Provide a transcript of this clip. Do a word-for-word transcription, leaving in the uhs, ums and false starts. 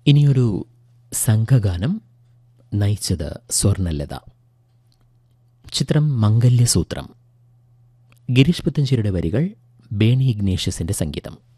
ഇനിയൊരു സംഘഗാനം. നയിച്ചത് സ്വർണലത. ചിത്രം മംഗല്യസൂത്രം. ഗിരീഷ് പുത്തഞ്ചേരിയുടെ വരികൾ, ബേണി ഇഗ്നേഷ്യസിന്റെ സംഗീതം.